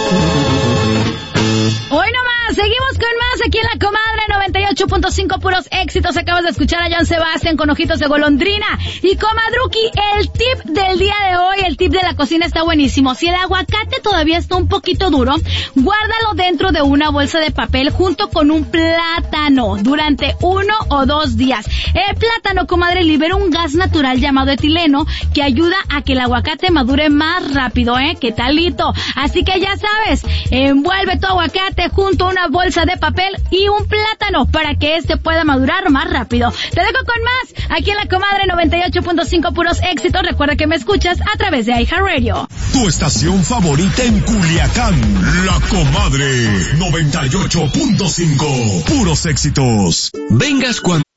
Hoy nomás, seguimos con más aquí en La Comadre 98.5, puros éxitos. Acabas de escuchar a Joan Sebastián con Ojitos de Golondrina. Y comadruki, el tip del día de hoy, el tip de la cocina está buenísimo. Si el aguacate todavía está un poquito duro, guárdalo dentro de una bolsa de papel junto con un plátano durante 1 o 2 días. El plátano, comadre, libera un gas natural llamado etileno que ayuda a que el aguacate madure más rápido, ¿Qué talito? Así que ya sabes, envuelve tu aguacate junto a una bolsa de papel y un plátano para que este pueda madurar más rápido. Te dejo con más aquí en La Comadre 98.5, puros éxitos. Recuerda que me escuchas a través de iHeartRadio. Tu estación favorita en Culiacán, La Comadre 98.5, puros éxitos. Vengas cuando